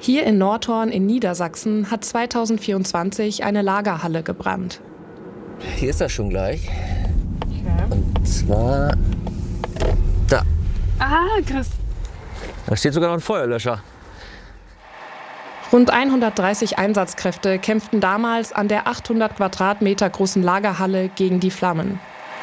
Hier in Nordhorn in Niedersachsen hat 2024 eine Lagerhalle gebrannt. Hier ist das schon gleich. Okay. Und zwar da. Ah, krass. Da steht sogar noch ein Feuerlöscher. Rund 130 Einsatzkräfte kämpften damals an der 800 Quadratmeter großen Lagerhalle gegen die Flammen.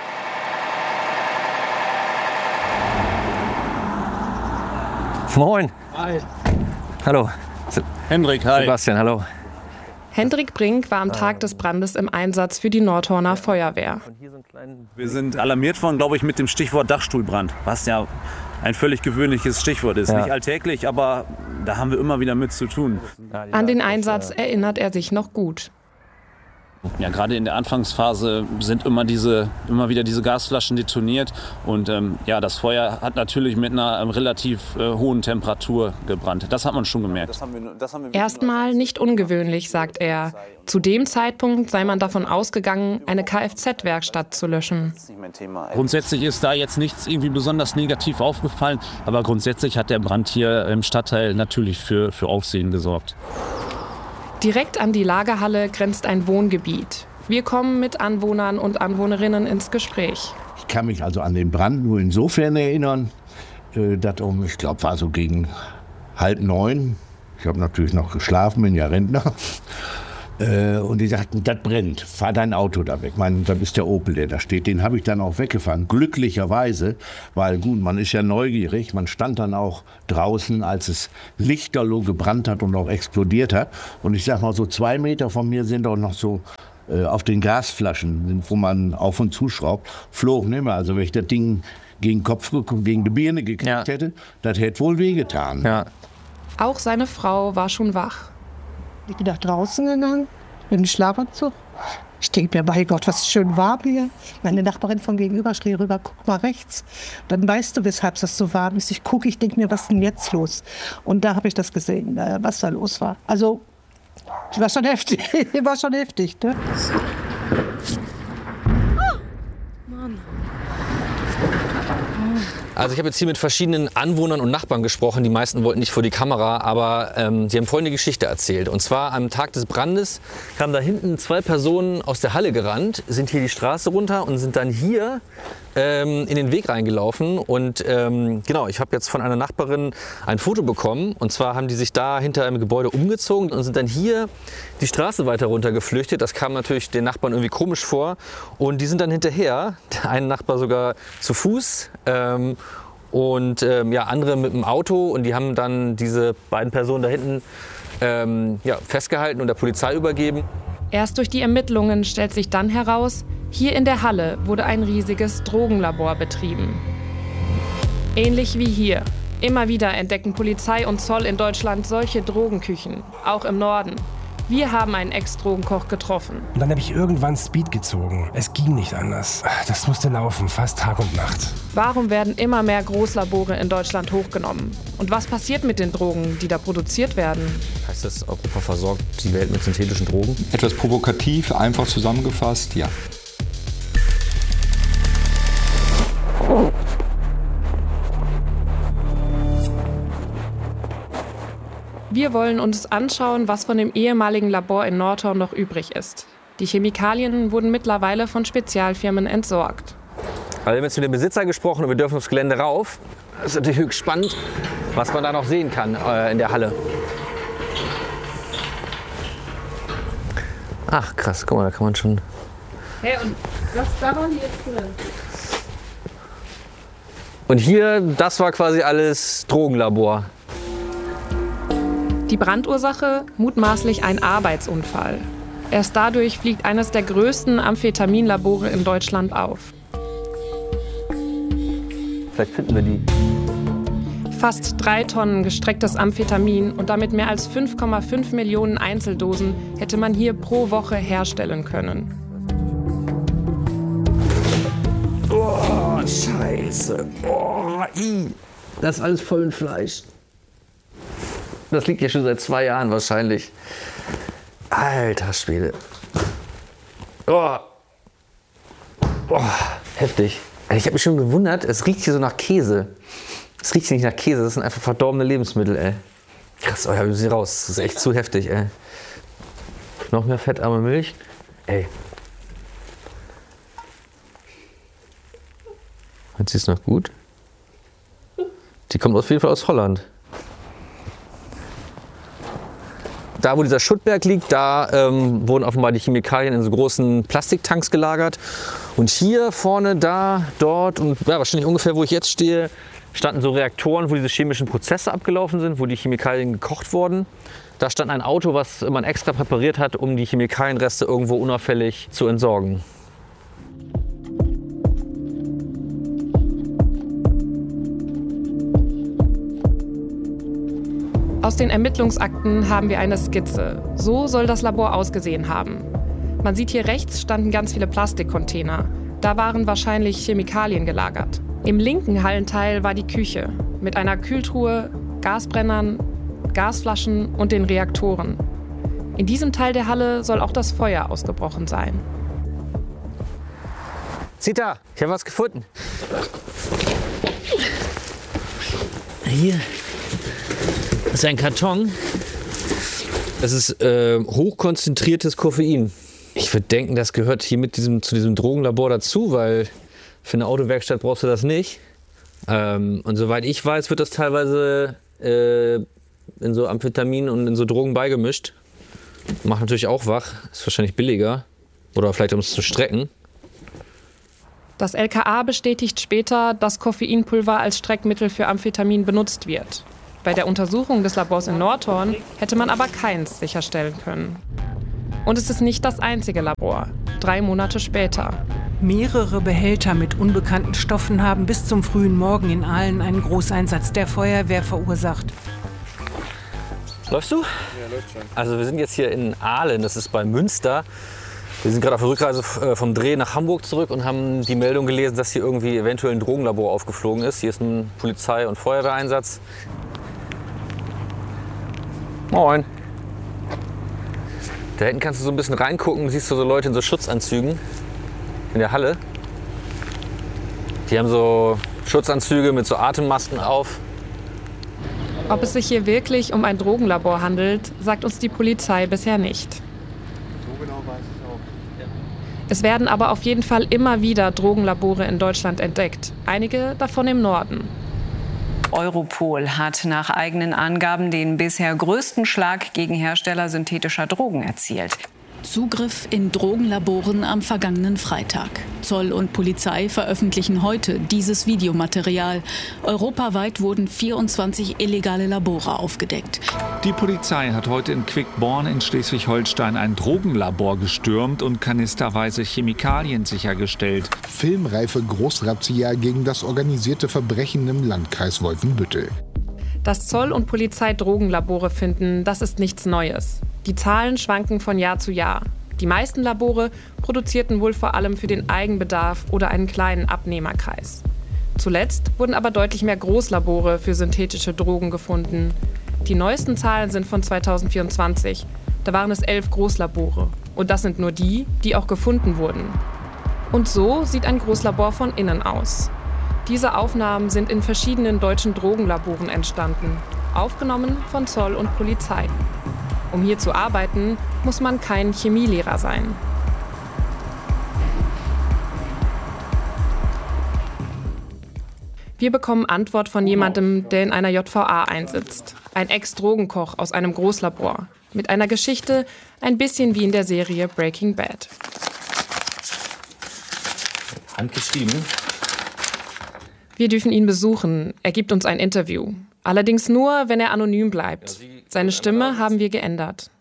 Moin. Hi. Hallo. Hendrik, hi. Sebastian, hallo. Hendrik Brink war am Tag des Brandes im Einsatz für die Nordhorner Feuerwehr. Wir sind alarmiert worden, glaube ich, mit dem Stichwort Dachstuhlbrand, was ja ein völlig gewöhnliches Stichwort ist. Ja. Nicht alltäglich, aber da haben wir immer wieder mit zu tun. An den Einsatz erinnert er sich noch gut. Ja, gerade in der Anfangsphase sind immer wieder diese Gasflaschen detoniert und ja, das Feuer hat natürlich mit einer relativ hohen Temperatur gebrannt. Das hat man schon gemerkt. Erstmal nicht ungewöhnlich, sagt er. Zu dem Zeitpunkt sei man davon ausgegangen, eine Kfz-Werkstatt zu löschen. Grundsätzlich ist da jetzt nichts irgendwie besonders negativ aufgefallen, aber grundsätzlich hat der Brand hier im Stadtteil natürlich für Aufsehen gesorgt. Direkt an die Lagerhalle grenzt ein Wohngebiet. Wir kommen mit Anwohnern und Anwohnerinnen ins Gespräch. Ich kann mich also an den Brand nur insofern erinnern, dass ich glaube, war so gegen 8:30. Ich habe natürlich noch geschlafen, bin ja Rentner. Und die sagten, das brennt, fahr dein Auto da weg. Ich meine, das ist der Opel, der da steht. Den habe ich dann auch weggefahren, glücklicherweise, weil gut, man ist ja neugierig. Man stand dann auch draußen, als es lichterloh gebrannt hat und auch explodiert hat. Und ich sag mal, so 2 Meter von mir sind auch noch so auf den Gasflaschen, wo man auf und zuschraubt, flog nimmer. Also wenn ich das Ding gegen den Kopf, gegen die Birne gekriegt hätte, das hätte wohl wehgetan. Ja. Auch seine Frau war schon wach. Ich bin nach draußen gegangen, mit dem Schlafanzug. Ich denke mir, bei Gott, was schön warm hier. Meine Nachbarin von gegenüber schrie rüber, guck mal rechts. Dann weißt du, weshalb das so warm ist. Ich gucke, ich denke mir, was ist denn jetzt los? Und da habe ich das gesehen, was da los war. Also, war schon heftig. War schon heftig, ne? Also ich habe jetzt hier mit verschiedenen Anwohnern und Nachbarn gesprochen. Die meisten wollten nicht vor die Kamera, aber sie haben folgende Geschichte erzählt. Und zwar am Tag des Brandes kamen da hinten 2 Personen aus der Halle gerannt, sind hier die Straße runter und sind dann hier in den Weg reingelaufen. Und genau, ich habe jetzt von einer Nachbarin ein Foto bekommen. Und zwar haben die sich da hinter einem Gebäude umgezogen und sind dann hier die Straße weiter runter geflüchtet. Das kam natürlich den Nachbarn irgendwie komisch vor. Und die sind dann hinterher, der eine Nachbar sogar zu Fuß. Und ja, andere mit dem Auto, und die haben dann diese beiden Personen da hinten festgehalten und der Polizei übergeben. Erst durch die Ermittlungen stellt sich dann heraus, hier in der Halle wurde ein riesiges Drogenlabor betrieben. Ähnlich wie hier. Immer wieder entdecken Polizei und Zoll in Deutschland solche Drogenküchen, auch im Norden. Wir haben einen Ex-Drogenkoch getroffen. Und dann habe ich irgendwann Speed gezogen. Es ging nicht anders. Das musste laufen, fast Tag und Nacht. Warum werden immer mehr Großlabore in Deutschland hochgenommen? Und was passiert mit den Drogen, die da produziert werden? Heißt das, Europa versorgt die Welt mit synthetischen Drogen? Etwas provokativ, einfach zusammengefasst, ja. Wir wollen uns anschauen, was von dem ehemaligen Labor in Nordhorn noch übrig ist. Die Chemikalien wurden mittlerweile von Spezialfirmen entsorgt. Also wir haben jetzt mit dem Besitzer gesprochen und wir dürfen aufs Gelände rauf. Das ist natürlich höchst spannend, was man da noch sehen kann in der Halle. Ach krass, guck mal, da kann man schon... Hey, und was da war hier jetzt drin? Und hier, das war quasi alles Drogenlabor. Die Brandursache mutmaßlich ein Arbeitsunfall. Erst dadurch fliegt eines der größten Amphetaminlabore in Deutschland auf. Vielleicht finden wir die. Fast 3 Tonnen gestrecktes Amphetamin und damit mehr als 5,5 Millionen Einzeldosen hätte man hier pro Woche herstellen können. Oh, Scheiße. Oh, das ist alles voll mit Fleisch. Das liegt ja schon seit 2 Jahren wahrscheinlich. Alter Schwede. Oh. Oh, heftig. Ich habe mich schon gewundert, es riecht hier so nach Käse. Es riecht hier nicht nach Käse, das sind einfach verdorbene Lebensmittel, ey. Krass, oh ja, wir müssen hier raus. Das ist echt zu heftig, ey. Noch mehr fettarme Milch. Ey. Jetzt ist es noch gut. Die kommt auf jeden Fall aus Holland. Da, wo dieser Schuttberg liegt, da wurden offenbar die Chemikalien in so großen Plastiktanks gelagert. Und hier vorne, da, dort und ja, wahrscheinlich ungefähr, wo ich jetzt stehe, standen so Reaktoren, wo diese chemischen Prozesse abgelaufen sind, wo die Chemikalien gekocht wurden. Da stand ein Auto, was man extra präpariert hat, um die Chemikalienreste irgendwo unauffällig zu entsorgen. Aus den Ermittlungsakten haben wir eine Skizze. So soll das Labor ausgesehen haben. Man sieht hier rechts standen ganz viele Plastikcontainer. Da waren wahrscheinlich Chemikalien gelagert. Im linken Hallenteil war die Küche mit einer Kühltruhe, Gasbrennern, Gasflaschen und den Reaktoren. In diesem Teil der Halle soll auch das Feuer ausgebrochen sein. Zita, ich habe was gefunden. Hier. Das ist ein Karton. Das ist hochkonzentriertes Koffein. Ich würde denken, das gehört hier mit zu diesem Drogenlabor dazu, weil für eine Autowerkstatt brauchst du das nicht. Und soweit ich weiß, wird das teilweise in so Amphetamin und in so Drogen beigemischt. Macht natürlich auch wach, ist wahrscheinlich billiger. Oder vielleicht um es zu strecken. Das LKA bestätigt später, dass Koffeinpulver als Streckmittel für Amphetamin benutzt wird. Bei der Untersuchung des Labors in Nordhorn hätte man aber keins sicherstellen können. Und es ist nicht das einzige Labor. 3 Monate später. Mehrere Behälter mit unbekannten Stoffen haben bis zum frühen Morgen in Aalen einen Großeinsatz der Feuerwehr verursacht. Läufst du? Ja, läuft schon. Also wir sind jetzt hier in Aalen, das ist bei Münster. Wir sind gerade auf der Rückreise vom Dreh nach Hamburg zurück und haben die Meldung gelesen, dass hier irgendwie eventuell ein Drogenlabor aufgeflogen ist. Hier ist ein Polizei- und Feuerwehreinsatz. Moin. Da hinten kannst du so ein bisschen reingucken, siehst du so Leute in so Schutzanzügen in der Halle. Die haben so Schutzanzüge mit so Atemmasken auf. Ob es sich hier wirklich um ein Drogenlabor handelt, sagt uns die Polizei bisher nicht. So genau weiß ich auch. Ja. Es werden aber auf jeden Fall immer wieder Drogenlabore in Deutschland entdeckt. Einige davon im Norden. Europol hat nach eigenen Angaben den bisher größten Schlag gegen Hersteller synthetischer Drogen erzielt. Zugriff in Drogenlaboren am vergangenen Freitag. Zoll und Polizei veröffentlichen heute dieses Videomaterial. Europaweit wurden 24 illegale Labore aufgedeckt. Die Polizei hat heute in Quickborn in Schleswig-Holstein ein Drogenlabor gestürmt und kanisterweise Chemikalien sichergestellt. Filmreife Großrazzia gegen das organisierte Verbrechen im Landkreis Wolfenbüttel. Dass Zoll und Polizei Drogenlabore finden, das ist nichts Neues. Die Zahlen schwanken von Jahr zu Jahr. Die meisten Labore produzierten wohl vor allem für den Eigenbedarf oder einen kleinen Abnehmerkreis. Zuletzt wurden aber deutlich mehr Großlabore für synthetische Drogen gefunden. Die neuesten Zahlen sind von 2024. Da waren es 11 Großlabore. Und das sind nur die, die auch gefunden wurden. Und so sieht ein Großlabor von innen aus. Diese Aufnahmen sind in verschiedenen deutschen Drogenlaboren entstanden, aufgenommen von Zoll und Polizei. Um hier zu arbeiten, muss man kein Chemielehrer sein. Wir bekommen Antwort von jemandem, der in einer JVA einsitzt. Ein Ex-Drogenkoch aus einem Großlabor. Mit einer Geschichte ein bisschen wie in der Serie Breaking Bad. Handgeschrieben. Wir dürfen ihn besuchen. Er gibt uns ein Interview. Allerdings nur, wenn er anonym bleibt. Seine Stimme haben wir geändert.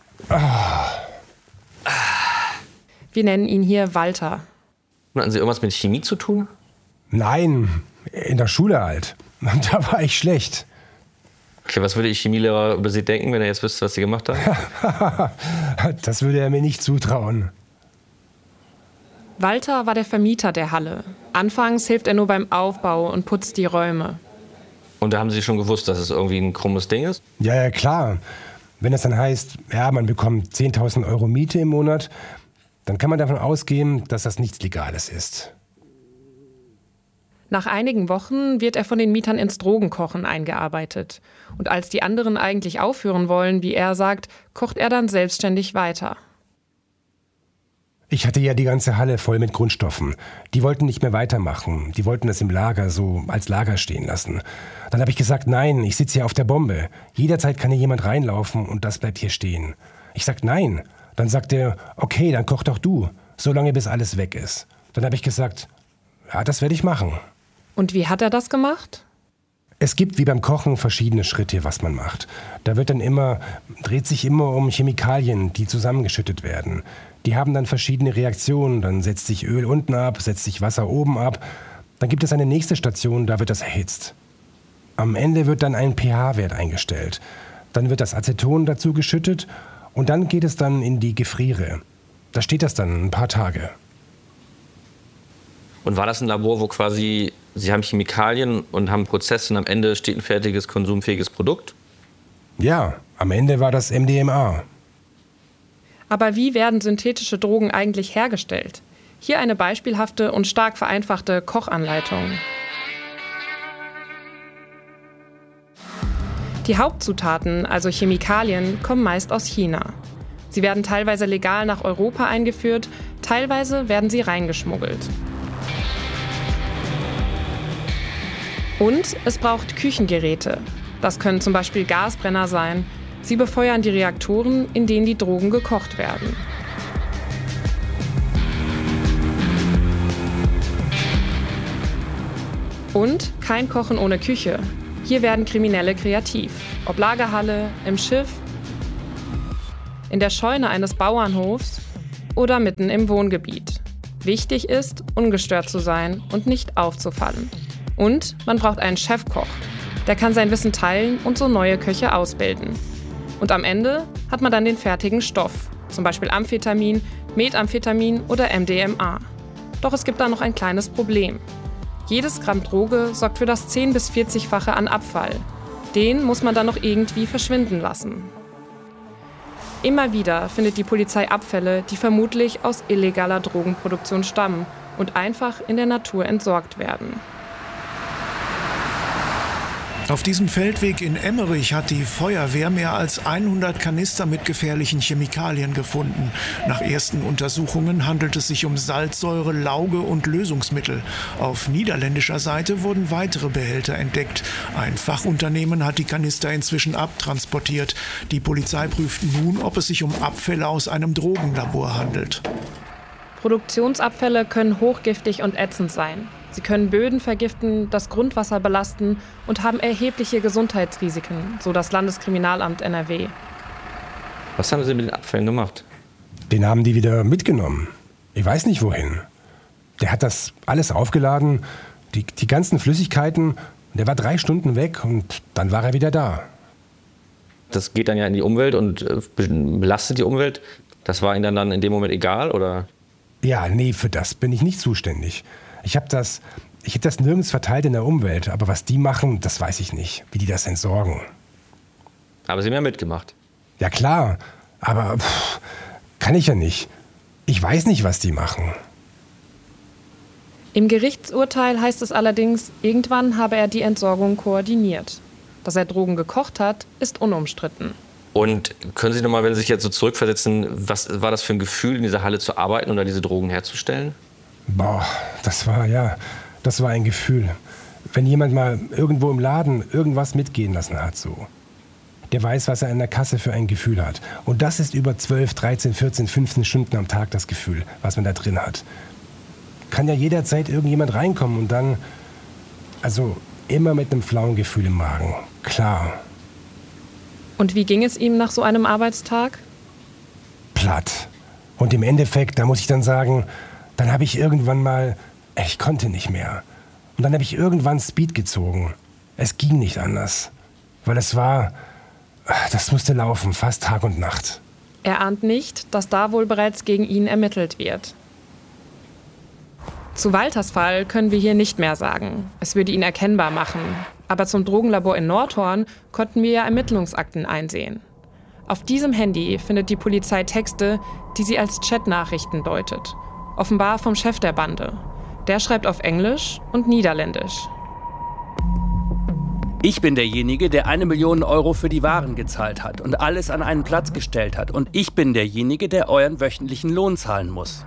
Wir nennen ihn hier Walter. Hatten Sie irgendwas mit Chemie zu tun? Nein, in der Schule halt. Da war ich schlecht. Okay, was würde Ihr Chemielehrer über Sie denken, wenn er jetzt wüsste, was Sie gemacht haben? Das würde er mir nicht zutrauen. Walter war der Vermieter der Halle. Anfangs hilft er nur beim Aufbau und putzt die Räume. Und da haben Sie schon gewusst, dass es irgendwie ein krummes Ding ist? Ja, klar. Wenn es dann heißt, ja, man bekommt 10.000 Euro Miete im Monat, dann kann man davon ausgehen, dass das nichts Legales ist. Nach einigen Wochen wird er von den Mietern ins Drogenkochen eingearbeitet. Und als die anderen eigentlich aufhören wollen, wie er sagt, kocht er dann selbstständig weiter. Ich hatte ja die ganze Halle voll mit Grundstoffen. Die wollten nicht mehr weitermachen. Die wollten das im Lager so als Lager stehen lassen. Dann habe ich gesagt, nein, ich sitze hier auf der Bombe. Jederzeit kann hier jemand reinlaufen und das bleibt hier stehen. Ich sag nein. Dann sagt er, okay, dann koch doch du, solange bis alles weg ist. Dann habe ich gesagt, ja, das werde ich machen. Und wie hat er das gemacht? Es gibt wie beim Kochen verschiedene Schritte, was man macht. Da dreht sich immer um Chemikalien, die zusammengeschüttet werden. Die haben dann verschiedene Reaktionen. Dann setzt sich Öl unten ab, setzt sich Wasser oben ab. Dann gibt es eine nächste Station, da wird das erhitzt. Am Ende wird dann ein pH-Wert eingestellt. Dann wird das Aceton dazu geschüttet und dann geht es dann in die Gefriere. Da steht das dann ein paar Tage. Und war das ein Labor, wo quasi Sie haben Chemikalien und haben Prozesse und am Ende steht ein fertiges, konsumfähiges Produkt? Ja, am Ende war das MDMA. Aber wie werden synthetische Drogen eigentlich hergestellt? Hier eine beispielhafte und stark vereinfachte Kochanleitung. Die Hauptzutaten, also Chemikalien, kommen meist aus China. Sie werden teilweise legal nach Europa eingeführt, teilweise werden sie reingeschmuggelt. Und es braucht Küchengeräte. Das können zum Beispiel Gasbrenner sein. Sie befeuern die Reaktoren, in denen die Drogen gekocht werden. Und kein Kochen ohne Küche. Hier werden Kriminelle kreativ. Ob Lagerhalle, im Schiff, in der Scheune eines Bauernhofs oder mitten im Wohngebiet. Wichtig ist, ungestört zu sein und nicht aufzufallen. Und man braucht einen Chefkoch. Der kann sein Wissen teilen und so neue Köche ausbilden. Und am Ende hat man dann den fertigen Stoff, zum Beispiel Amphetamin, Methamphetamin oder MDMA. Doch es gibt da noch ein kleines Problem. Jedes Gramm Droge sorgt für das 10- bis 40-fache an Abfall. Den muss man dann noch irgendwie verschwinden lassen. Immer wieder findet die Polizei Abfälle, die vermutlich aus illegaler Drogenproduktion stammen und einfach in der Natur entsorgt werden. Auf diesem Feldweg in Emmerich hat die Feuerwehr mehr als 100 Kanister mit gefährlichen Chemikalien gefunden. Nach ersten Untersuchungen handelt es sich um Salzsäure, Lauge und Lösungsmittel. Auf niederländischer Seite wurden weitere Behälter entdeckt. Ein Fachunternehmen hat die Kanister inzwischen abtransportiert. Die Polizei prüft nun, ob es sich um Abfälle aus einem Drogenlabor handelt. Produktionsabfälle können hochgiftig und ätzend sein. Sie können Böden vergiften, das Grundwasser belasten und haben erhebliche Gesundheitsrisiken, so das Landeskriminalamt NRW. Was haben Sie mit den Abfällen gemacht? Den haben die wieder mitgenommen. Ich weiß nicht wohin. Der hat das alles aufgeladen, die ganzen Flüssigkeiten. Der war 3 Stunden weg und dann war er wieder da. Das geht dann ja in die Umwelt und belastet die Umwelt. Das war Ihnen dann in dem Moment egal, oder? Ja, nee, für das bin ich nicht zuständig. Ich hätte das nirgends verteilt in der Umwelt, aber was die machen, das weiß ich nicht, wie die das entsorgen. Aber Sie haben ja mitgemacht. Ja klar, aber kann ich ja nicht. Ich weiß nicht, was die machen. Im Gerichtsurteil heißt es allerdings, irgendwann habe er die Entsorgung koordiniert. Dass er Drogen gekocht hat, ist unumstritten. Und können Sie nochmal, wenn Sie sich jetzt so zurückversetzen, was war das für ein Gefühl, in dieser Halle zu arbeiten und da diese Drogen herzustellen? Boah, das war ein Gefühl. Wenn jemand mal irgendwo im Laden irgendwas mitgehen lassen hat, so. Der weiß, was er an der Kasse für ein Gefühl hat. Und das ist über 12, 13, 14, 15 Stunden am Tag das Gefühl, was man da drin hat. Kann ja jederzeit irgendjemand reinkommen und dann, also immer mit einem flauen Gefühl im Magen, klar. Und wie ging es ihm nach so einem Arbeitstag? Platt. Und im Endeffekt, da muss ich dann sagen, dann habe ich irgendwann mal, ich konnte nicht mehr. Und dann habe ich irgendwann Speed gezogen. Es ging nicht anders. Weil das musste laufen, fast Tag und Nacht. Er ahnt nicht, dass da wohl bereits gegen ihn ermittelt wird. Zu Walters Fall können wir hier nicht mehr sagen. Es würde ihn erkennbar machen. Aber zum Drogenlabor in Nordhorn konnten wir ja Ermittlungsakten einsehen. Auf diesem Handy findet die Polizei Texte, die sie als Chatnachrichten deutet. Offenbar vom Chef der Bande. Der schreibt auf Englisch und Niederländisch. Ich bin derjenige, der 1 Million Euro für die Waren gezahlt hat und alles an einen Platz gestellt hat. Und ich bin derjenige, der euren wöchentlichen Lohn zahlen muss.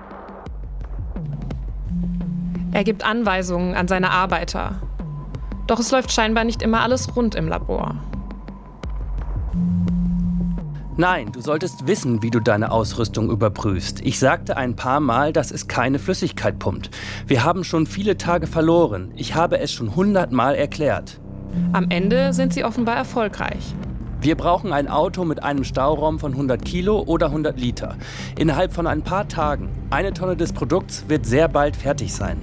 Er gibt Anweisungen an seine Arbeiter. Doch es läuft scheinbar nicht immer alles rund im Labor. Nein, du solltest wissen, wie du deine Ausrüstung überprüfst. Ich sagte ein paar Mal, dass es keine Flüssigkeit pumpt. Wir haben schon viele Tage verloren. Ich habe es schon 100 Mal erklärt. Am Ende sind sie offenbar erfolgreich. Wir brauchen ein Auto mit einem Stauraum von 100 Kilo oder 100 Liter. Innerhalb von ein paar Tagen. 1 Tonne des Produkts wird sehr bald fertig sein.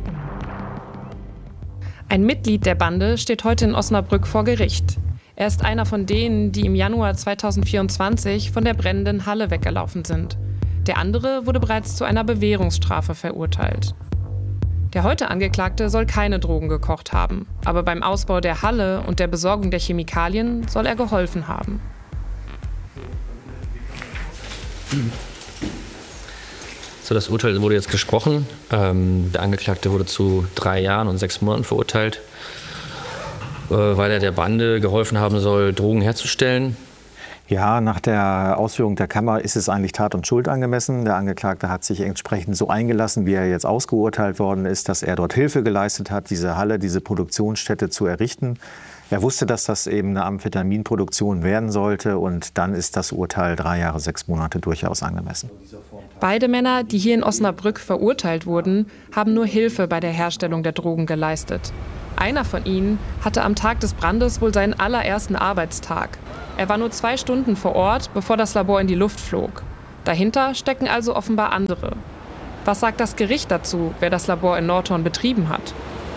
Ein Mitglied der Bande steht heute in Osnabrück vor Gericht. Er ist einer von denen, die im Januar 2024 von der brennenden Halle weggelaufen sind. Der andere wurde bereits zu einer Bewährungsstrafe verurteilt. Der heute Angeklagte soll keine Drogen gekocht haben, aber beim Ausbau der Halle und der Besorgung der Chemikalien soll er geholfen haben. So, das Urteil wurde jetzt gesprochen. Der Angeklagte wurde zu 3 Jahren und 6 Monaten verurteilt, weil er der Bande geholfen haben soll, Drogen herzustellen. Ja, nach der Ausführung der Kammer ist es eigentlich Tat und Schuld angemessen. Der Angeklagte hat sich entsprechend so eingelassen, wie er jetzt ausgeurteilt worden ist, dass er dort Hilfe geleistet hat, diese Halle, diese Produktionsstätte zu errichten. Er wusste, dass das eben eine Amphetaminproduktion werden sollte, und dann ist das Urteil 3 Jahre, 6 Monate durchaus angemessen. Beide Männer, die hier in Osnabrück verurteilt wurden, haben nur Hilfe bei der Herstellung der Drogen geleistet. Einer von ihnen hatte am Tag des Brandes wohl seinen allerersten Arbeitstag. Er war nur 2 Stunden vor Ort, bevor das Labor in die Luft flog. Dahinter stecken also offenbar andere. Was sagt das Gericht dazu, wer das Labor in Nordhorn betrieben hat?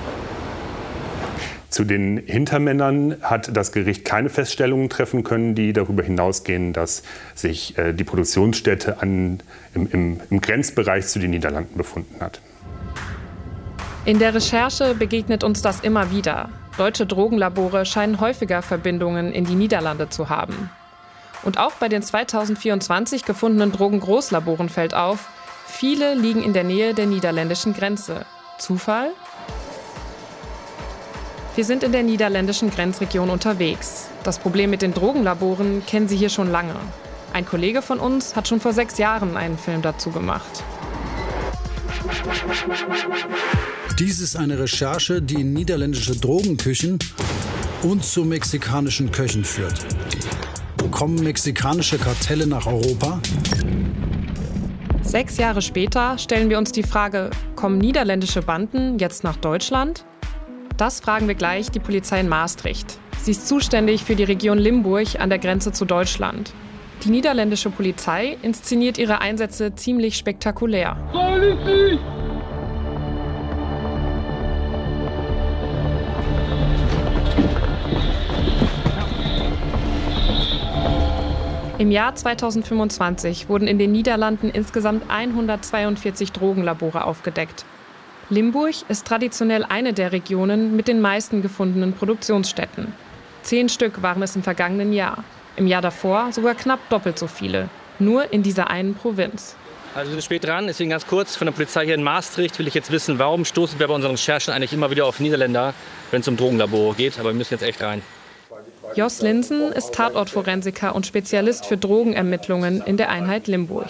Zu den Hintermännern hat das Gericht keine Feststellungen treffen können, die darüber hinausgehen, dass sich die Produktionsstätte im Grenzbereich zu den Niederlanden befunden hat. In der Recherche begegnet uns das immer wieder. Deutsche Drogenlabore scheinen häufiger Verbindungen in die Niederlande zu haben. Und auch bei den 2024 gefundenen Drogengroßlaboren fällt auf, viele liegen in der Nähe der niederländischen Grenze. Zufall? Wir sind in der niederländischen Grenzregion unterwegs. Das Problem mit den Drogenlaboren kennen Sie hier schon lange. Ein Kollege von uns hat schon vor 6 Jahren einen Film dazu gemacht. Dies ist eine Recherche, die in niederländische Drogenküchen und zu mexikanischen Köchen führt. Kommen mexikanische Kartelle nach Europa? 6 Jahre später stellen wir uns die Frage, kommen niederländische Banden jetzt nach Deutschland? Das fragen wir gleich die Polizei in Maastricht. Sie ist zuständig für die Region Limburg an der Grenze zu Deutschland. Die niederländische Polizei inszeniert ihre Einsätze ziemlich spektakulär. Im Jahr 2025 wurden in den Niederlanden insgesamt 142 Drogenlabore aufgedeckt. Limburg ist traditionell eine der Regionen mit den meisten gefundenen Produktionsstätten. 10 Stück waren es im vergangenen Jahr. Im Jahr davor sogar knapp doppelt so viele. Nur in dieser einen Provinz. Also wir sind spät dran, deswegen ganz kurz von der Polizei hier in Maastricht will ich jetzt wissen, warum stoßen wir bei unseren Recherchen eigentlich immer wieder auf Niederländer, wenn es um Drogenlabor geht. Aber wir müssen jetzt echt rein. Jos Linsen ist Tatortforensiker und Spezialist für Drogenermittlungen in der Einheit Limburg.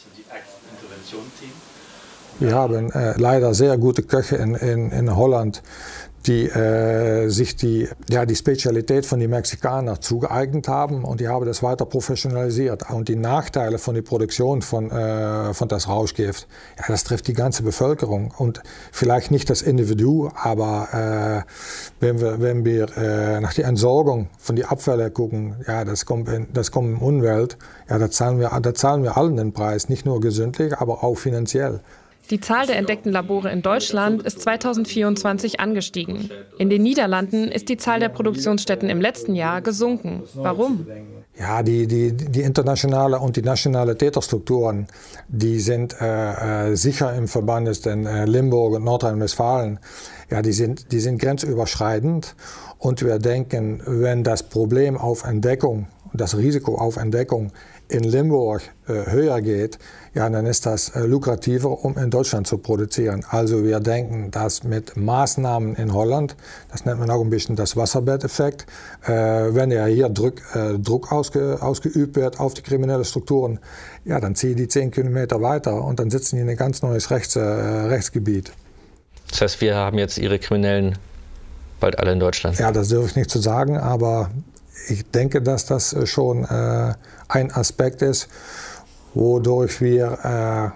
Wir haben leider sehr gute Köche in Holland, die sich die Spezialität von den Mexikanern zugeeignet haben, und die haben das weiter professionalisiert. Und die Nachteile von der Produktion von das Rauschgift, ja, das trifft die ganze Bevölkerung. Und vielleicht nicht das Individu, aber wenn wir nach der Entsorgung von den Abfällen gucken, ja, das kommt in Umwelt, ja, da zahlen wir allen den Preis, nicht nur gesundlich, aber auch finanziell. Die Zahl der entdeckten Labore in Deutschland ist 2024 angestiegen. In den Niederlanden ist die Zahl der Produktionsstätten im letzten Jahr gesunken. Warum? Ja, die internationale und die nationale Täterstrukturen, die sind sicher im Verband in Limburg und Nordrhein-Westfalen. Ja, die sind grenzüberschreitend. Und wir denken, wenn das Problem auf Entdeckung das Risiko auf Entdeckung in Limburg höher geht, ja, dann ist das lukrativer, um in Deutschland zu produzieren. Also wir denken, dass mit Maßnahmen in Holland, das nennt man auch ein bisschen das Wasserbetteffekt, wenn ja hier Druck ausgeübt wird auf die kriminellen Strukturen, ja, dann ziehen die 10 Kilometer weiter und dann sitzen die in ein ganz neues Rechtsgebiet. Das heißt, wir haben jetzt Ihre Kriminellen bald alle in Deutschland? Ja, das dürfe ich nicht zu sagen, aber ich denke, dass das schon ein Aspekt ist, wodurch wir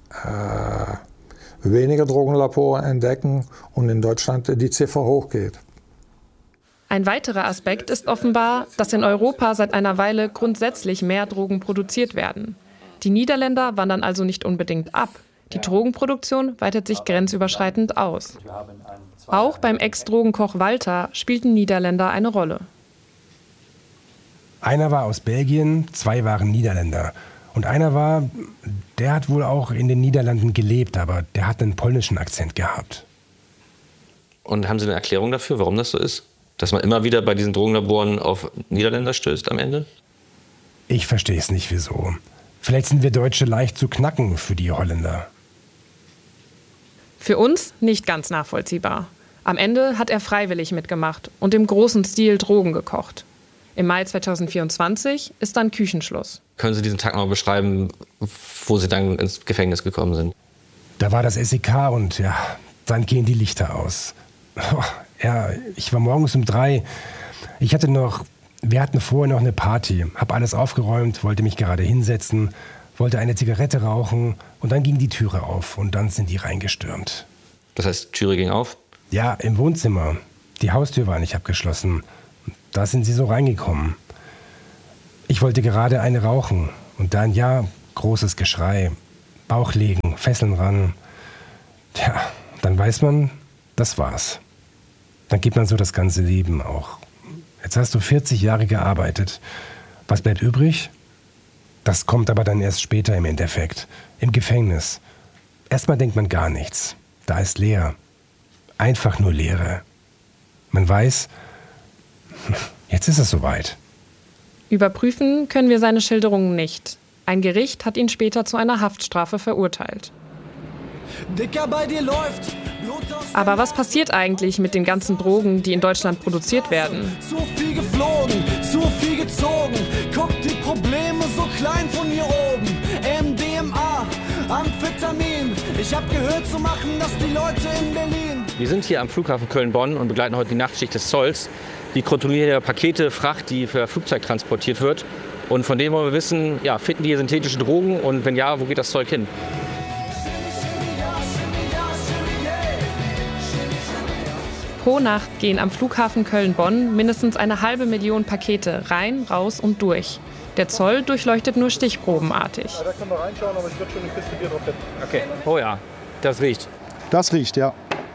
weniger Drogenlabore entdecken und in Deutschland die Ziffer hochgeht. Ein weiterer Aspekt ist offenbar, dass in Europa seit einer Weile grundsätzlich mehr Drogen produziert werden. Die Niederländer wandern also nicht unbedingt ab. Die Drogenproduktion weitet sich grenzüberschreitend aus. Auch beim Ex-Drogenkoch Walter spielten Niederländer eine Rolle. Einer war aus Belgien, 2 waren Niederländer. Und einer der hat wohl auch in den Niederlanden gelebt, aber der hat einen polnischen Akzent gehabt. Und haben Sie eine Erklärung dafür, warum das so ist? Dass man immer wieder bei diesen Drogenlaboren auf Niederländer stößt am Ende? Ich verstehe es nicht, wieso. Vielleicht sind wir Deutsche leicht zu knacken für die Holländer. Für uns nicht ganz nachvollziehbar. Am Ende hat er freiwillig mitgemacht und im großen Stil Drogen gekocht. Im Mai 2024 ist dann Küchenschluss. Können Sie diesen Tag noch beschreiben, wo Sie dann ins Gefängnis gekommen sind? Da war das SEK und ja, dann gehen die Lichter aus. Ja, ich war morgens um 3. Wir hatten vorher noch eine Party. Hab alles aufgeräumt, wollte mich gerade hinsetzen, wollte eine Zigarette rauchen und dann ging die Türe auf und dann sind die reingestürmt. Das heißt, Türe ging auf? Ja, im Wohnzimmer. Die Haustür war nicht abgeschlossen. Da sind sie so reingekommen. Ich wollte gerade eine rauchen und dann, ja, großes Geschrei, Bauch legen, Fesseln ran. Tja, dann weiß man, das war's. Dann gibt man so das ganze Leben auch. Jetzt hast du 40 Jahre gearbeitet. Was bleibt übrig? Das kommt aber dann erst später im Endeffekt, im Gefängnis. Erstmal denkt man gar nichts. Da ist leer. Einfach nur Leere. Man weiß, jetzt ist es soweit. Überprüfen können wir seine Schilderungen nicht. Ein Gericht hat ihn später zu einer Haftstrafe verurteilt. Dicker, bei dir läuft. Aber was passiert eigentlich mit den ganzen Drogen, die in Deutschland produziert werden? Zu viel geflogen, zu viel gezogen. Guck, die Probleme so klein von hier oben. MDMA, Amphetamin. Ich hab gehört, so machen das die Leute in Berlin. Wir sind hier am Flughafen Köln-Bonn und begleiten heute die Nachtschicht des Zolls. Die kontrollieren ja Pakete, Fracht, die für Flugzeug transportiert wird. Und von denen wollen wir wissen, ja, finden die hier synthetische Drogen und wenn ja, wo geht das Zeug hin? Pro Nacht gehen am Flughafen Köln-Bonn mindestens 500.000 Pakete rein, raus und durch. Der Zoll durchleuchtet nur stichprobenartig. Ja, da können wir reinschauen, aber ich würde schon eine Kiste Bier drauf hätten. Okay. Oh ja, das riecht. Das riecht, ja.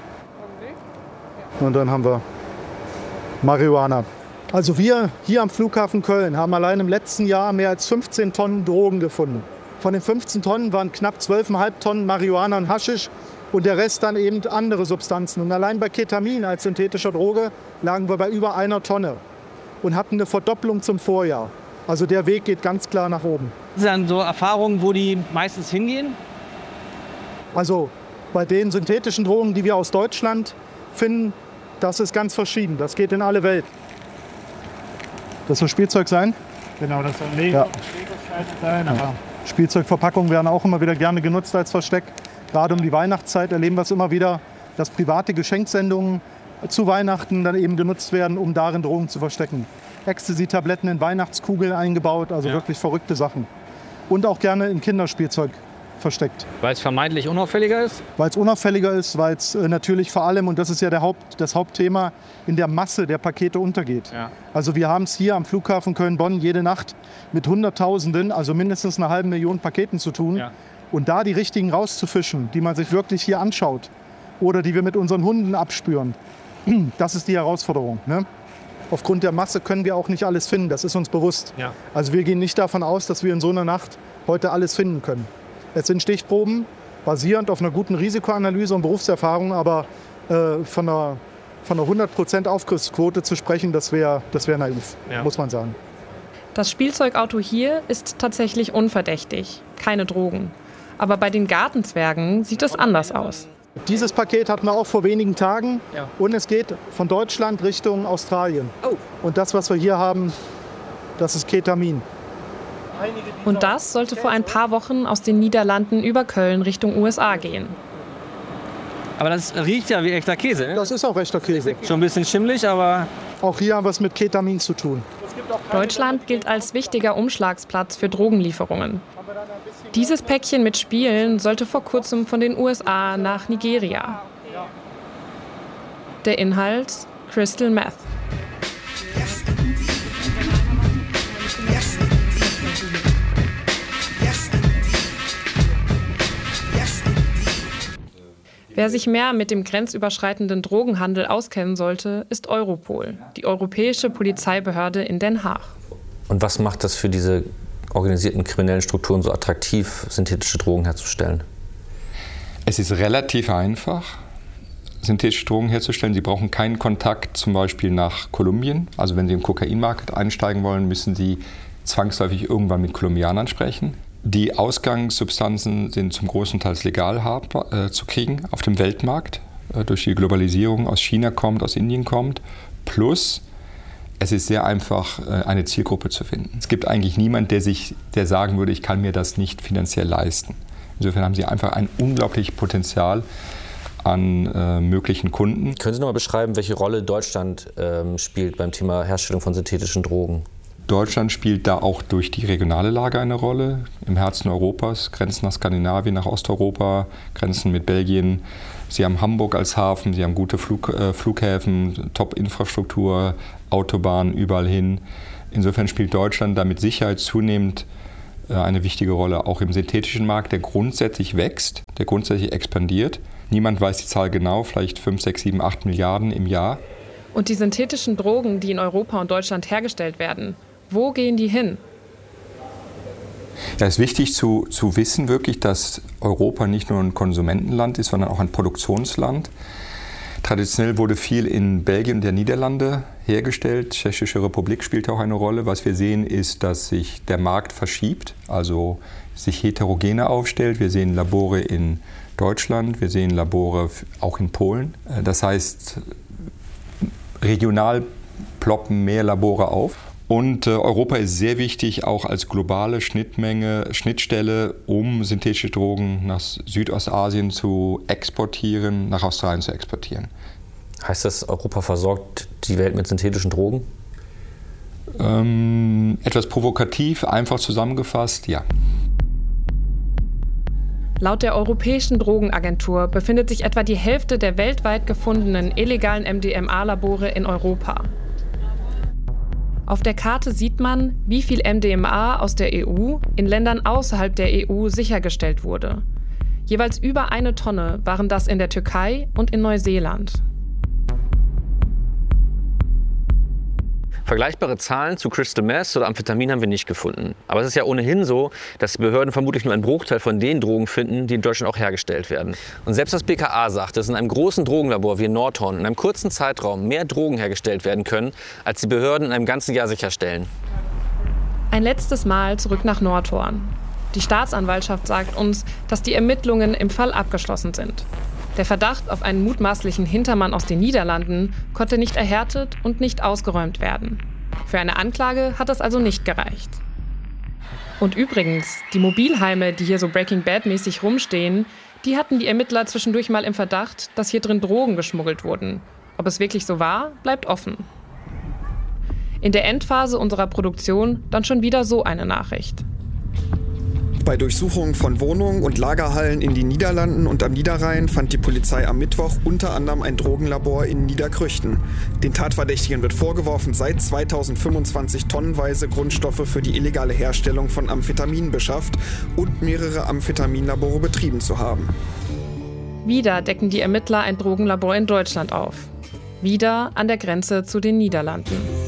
Und dann haben wir Marihuana. Also wir hier am Flughafen Köln haben allein im letzten Jahr mehr als 15 Tonnen Drogen gefunden. Von den 15 Tonnen waren knapp 12,5 Tonnen Marihuana und Haschisch und der Rest dann eben andere Substanzen. Und allein bei Ketamin als synthetischer Droge lagen wir bei über 1 Tonne und hatten eine Verdopplung zum Vorjahr. Also der Weg geht ganz klar nach oben. Das sind dann so Erfahrungen, wo die meistens hingehen? Also bei den synthetischen Drogen, die wir aus Deutschland finden, das ist ganz verschieden. Das geht in alle Welt. Das soll Spielzeug sein? Genau, das soll Lego sein. Ja. Spielzeugverpackungen werden auch immer wieder gerne genutzt als Versteck. Gerade um die Weihnachtszeit erleben wir es immer wieder, dass private Geschenksendungen zu Weihnachten dann eben genutzt werden, um darin Drogen zu verstecken. Ecstasy-Tabletten in Weihnachtskugeln eingebaut, also wirklich verrückte Sachen. Und auch gerne in Kinderspielzeug versteckt. Weil es vermeintlich unauffälliger ist? Weil es unauffälliger ist, weil es natürlich vor allem, und das ist ja das Hauptthema, in der Masse der Pakete untergeht. Ja. Also wir haben es hier am Flughafen Köln-Bonn jede Nacht mit Hunderttausenden, also mindestens 500.000 Paketen zu tun. Ja. Und da die richtigen rauszufischen, die man sich wirklich hier anschaut oder die wir mit unseren Hunden abspüren, das ist die Herausforderung. Ne? Aufgrund der Masse können wir auch nicht alles finden, das ist uns bewusst. Ja. Also wir gehen nicht davon aus, dass wir in so einer Nacht heute alles finden können. Es sind Stichproben, basierend auf einer guten Risikoanalyse und Berufserfahrung, aber von einer 100% Aufgriffsquote zu sprechen, das wär naiv, muss man sagen. Das Spielzeugauto hier ist tatsächlich unverdächtig, keine Drogen. Aber bei den Gartenzwergen sieht es anders aus. Dieses Paket hatten wir auch vor wenigen Tagen und es geht von Deutschland Richtung Australien. Und das, was wir hier haben, das ist Ketamin. Und das sollte vor ein paar Wochen aus den Niederlanden über Köln Richtung USA gehen. Aber das riecht ja wie echter Käse, ne? Das ist auch echter Käse. Schon ein bisschen schimmelig, aber... Auch hier haben wir es mit Ketamin zu tun. Deutschland gilt als wichtiger Umschlagsplatz für Drogenlieferungen. Dieses Päckchen mit Spielen sollte vor kurzem von den USA nach Nigeria. Der Inhalt: Crystal Meth. Wer sich mehr mit dem grenzüberschreitenden Drogenhandel auskennen sollte, ist Europol, die europäische Polizeibehörde in Den Haag. Und was macht das für diese organisierten kriminellen Strukturen so attraktiv, synthetische Drogen herzustellen? Es ist relativ einfach, synthetische Drogen herzustellen. Sie brauchen keinen Kontakt zum Beispiel nach Kolumbien. Also wenn Sie im Kokainmarkt einsteigen wollen, müssen Sie zwangsläufig irgendwann mit Kolumbianern sprechen. Die Ausgangssubstanzen sind zum großen Teil legal zu kriegen auf dem Weltmarkt, durch die Globalisierung aus China kommt, aus Indien kommt. Plus, es ist sehr einfach, eine Zielgruppe zu finden. Es gibt eigentlich niemanden, der sagen würde, ich kann mir das nicht finanziell leisten. Insofern haben Sie einfach ein unglaubliches Potenzial an möglichen Kunden. Können Sie noch mal beschreiben, welche Rolle Deutschland spielt beim Thema Herstellung von synthetischen Drogen? Deutschland spielt da auch durch die regionale Lage eine Rolle. Im Herzen Europas, Grenzen nach Skandinavien, nach Osteuropa, Grenzen mit Belgien. Sie haben Hamburg als Hafen, Sie haben gute Flughäfen, Top-Infrastruktur, Autobahnen überall hin. Insofern spielt Deutschland da mit Sicherheit zunehmend eine wichtige Rolle, auch im synthetischen Markt, der grundsätzlich wächst, der grundsätzlich expandiert. Niemand weiß die Zahl genau, vielleicht 5, 6, 7, 8 Milliarden im Jahr. Und die synthetischen Drogen, die in Europa und Deutschland hergestellt werden, wo gehen die hin? Ja, es ist wichtig zu wissen wirklich, dass Europa nicht nur ein Konsumentenland ist, sondern auch ein Produktionsland. Traditionell wurde viel in Belgien und der Niederlande hergestellt. Die Tschechische Republik spielt auch eine Rolle. Was wir sehen, ist, dass sich der Markt verschiebt, also sich heterogener aufstellt. Wir sehen Labore in Deutschland, wir sehen Labore auch in Polen. Das heißt, regional ploppen mehr Labore auf. Und Europa ist sehr wichtig, auch als globale Schnittstelle, um synthetische Drogen nach Südostasien zu exportieren, nach Australien zu exportieren. Heißt das, Europa versorgt die Welt mit synthetischen Drogen? Etwas provokativ, einfach zusammengefasst, ja. Laut der Europäischen Drogenagentur befindet sich etwa die Hälfte der weltweit gefundenen illegalen MDMA-Labore in Europa. Auf der Karte sieht man, wie viel MDMA aus der EU in Ländern außerhalb der EU sichergestellt wurde. Jeweils über 1 Tonne waren das in der Türkei und in Neuseeland. Vergleichbare Zahlen zu Crystal Meth oder Amphetamin haben wir nicht gefunden. Aber es ist ja ohnehin so, dass die Behörden vermutlich nur einen Bruchteil von den Drogen finden, die in Deutschland auch hergestellt werden. Und selbst das BKA sagt, dass in einem großen Drogenlabor wie in Nordhorn in einem kurzen Zeitraum mehr Drogen hergestellt werden können, als die Behörden in einem ganzen Jahr sicherstellen. Ein letztes Mal zurück nach Nordhorn. Die Staatsanwaltschaft sagt uns, dass die Ermittlungen im Fall abgeschlossen sind. Der Verdacht auf einen mutmaßlichen Hintermann aus den Niederlanden konnte nicht erhärtet und nicht ausgeräumt werden. Für eine Anklage hat das also nicht gereicht. Und übrigens, die Mobilheime, die hier so Breaking Bad-mäßig rumstehen, die hatten die Ermittler zwischendurch mal im Verdacht, dass hier drin Drogen geschmuggelt wurden. Ob es wirklich so war, bleibt offen. In der Endphase unserer Produktion dann schon wieder so eine Nachricht. Bei Durchsuchungen von Wohnungen und Lagerhallen in den Niederlanden und am Niederrhein fand die Polizei am Mittwoch unter anderem ein Drogenlabor in Niederkrüchten. Den Tatverdächtigen wird vorgeworfen, seit 2025 tonnenweise Grundstoffe für die illegale Herstellung von Amphetamin beschafft und mehrere Amphetaminlabore betrieben zu haben. Wieder decken die Ermittler ein Drogenlabor in Deutschland auf. Wieder an der Grenze zu den Niederlanden.